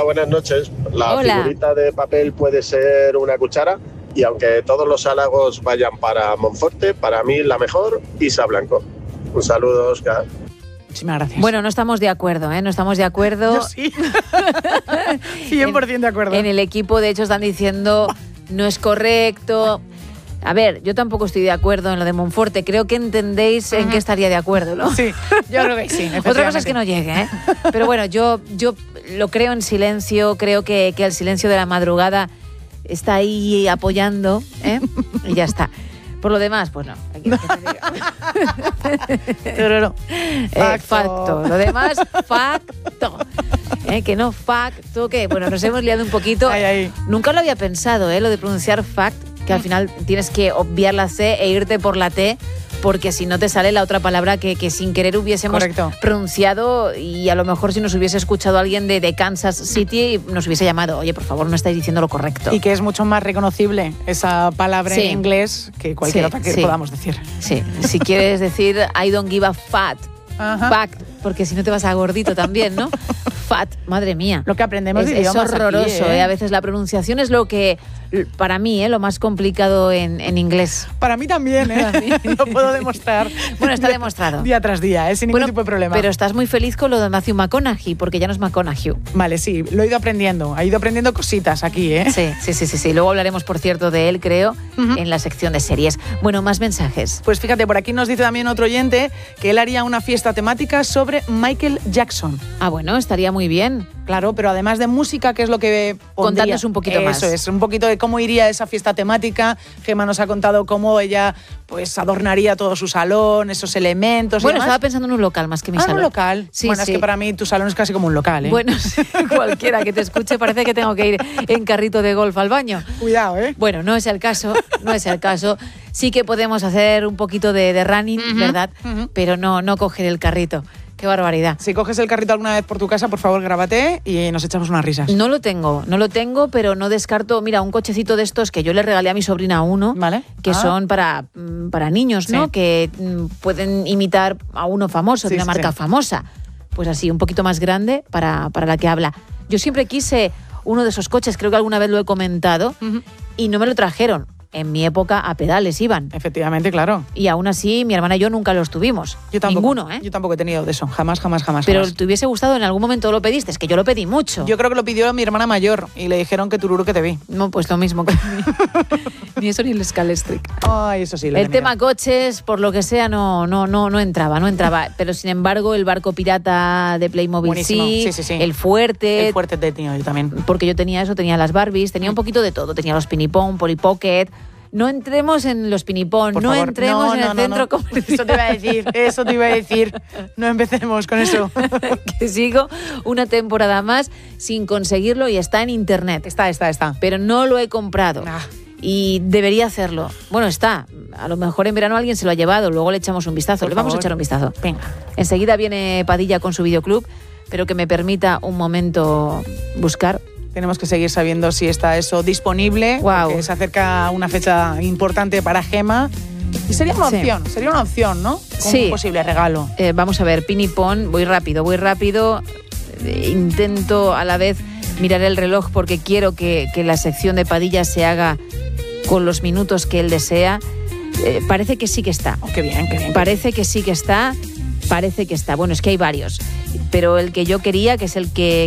buenas noches. La Hola. figurita de papel puede ser una cuchara y aunque todos los halagos vayan para Monforte, para mí la mejor, Isa Blanco. Un saludo, Óscar. Muchísimas gracias. Bueno, no estamos de acuerdo, ¿eh? No estamos de acuerdo. Yo sí. 100% de acuerdo. En el equipo, de hecho, están diciendo no es correcto. A ver, yo tampoco estoy de acuerdo en lo de Monforte. Creo que entendéis en qué estaría de acuerdo, ¿no? Sí, yo creo que sí. Otra cosa es que no llegue, ¿eh? Pero bueno, yo lo creo en silencio. Creo que el silencio de la madrugada está ahí apoyando, ¿eh? Y ya está. Por lo demás, pues no. Aquí no. Facto. Lo demás, facto. Que no facto, que bueno, nos hemos liado un poquito. Ay. Nunca lo había pensado, lo de pronunciar fact, que al final tienes que obviar la C e irte por la T, porque si no te sale la otra palabra que sin querer hubiésemos pronunciado, y a lo mejor si nos hubiese escuchado alguien de Kansas City nos hubiese llamado, oye, por favor, no estáis diciendo lo correcto. Y que es mucho más reconocible esa palabra en inglés que cualquier otra que podamos decir. Sí, si quieres decir I don't give a fact, porque si no te vas a gordito también, ¿no? Fat, madre mía. Lo que aprendemos de es idiomas horroroso, aquí, A veces la pronunciación es lo que, para mí, lo más complicado en inglés. Para mí también, Lo puedo demostrar. Bueno, está demostrado. Día tras día, sin ningún tipo de problema. Pero estás muy feliz con lo de Matthew McConaughey, porque ya no es McConaughey. Vale, sí, lo he ido aprendiendo. He ido aprendiendo cositas aquí, Sí. Luego hablaremos, por cierto, de él, creo, en la sección de series. Bueno, más mensajes. Pues fíjate, por aquí nos dice también otro oyente que él haría una fiesta temática sobre Michael Jackson. Ah, bueno, estaría muy bien. Claro, pero además de música, ¿qué es lo que pondría? Contadnos un poquito más. Eso es, un poquito de cómo iría esa fiesta temática. Gemma nos ha contado cómo ella pues adornaría todo su salón, esos elementos. Bueno, y demás. estaba pensando en un local más que mi salón. ¿Un local? Sí, bueno, es que para mí tu salón es casi como un local, Bueno, cualquiera que te escuche parece que tengo que ir en carrito de golf al baño. Cuidado, Bueno, no es el caso. Sí que podemos hacer un poquito de running, ¿verdad? Pero no coger el carrito. Qué barbaridad. Si coges el carrito alguna vez por tu casa, por favor, grábate y nos echamos unas risas. No lo tengo, pero no descarto, mira, un cochecito de estos que yo le regalé a mi sobrina uno, ¿vale? Que son para niños, ¿no? Que pueden imitar a uno famoso, de una marca famosa. Pues así, un poquito más grande para la que habla. Yo siempre quise uno de esos coches, creo que alguna vez lo he comentado, y no me lo trajeron. En mi época a pedales iban. Efectivamente, claro. Y aún así, mi hermana y yo nunca los tuvimos. Yo tampoco. Ninguno, ¿eh? Yo tampoco he tenido de eso. Jamás. Pero ¿te hubiese gustado en algún momento lo pediste? Es que yo lo pedí mucho. Yo creo que lo pidió mi hermana mayor y le dijeron que tururú que te vi. No, pues lo mismo que a mí. Ni eso ni el Scalestric. Ay, eso sí. El tema coches, por lo que sea, no entraba. Pero sin embargo, el barco pirata de Playmobil buenísimo. Sí. El fuerte. El fuerte te he tenido yo también. Porque yo tenía eso, tenía las Barbies, tenía un poquito de todo. Tenía los Pinipón, Polly Pocket. No entremos en los Pinipón, no entremos en el centro comercial. Eso te iba a decir. No empecemos con eso. Que sigo una temporada más sin conseguirlo y está en internet. Está. Pero no lo he comprado. Y debería hacerlo. Bueno, está. A lo mejor en verano alguien se lo ha llevado. Luego le echamos un vistazo. Le vamos a echar un vistazo. Venga. Enseguida viene Padilla con su videoclub, pero que me permita un momento buscar. Tenemos que seguir sabiendo si está eso disponible. Wow. Porque se acerca una fecha importante para Gemma. Y sería una opción, ¿no? Como un posible regalo. Vamos a ver, Pinipón, voy rápido. Intento a la vez mirar el reloj porque quiero que la sección de Padilla se haga con los minutos que él desea. Parece que sí que está. Qué bien. Parece que sí que está. Bueno, es que hay varios. Pero el que yo quería, que es el que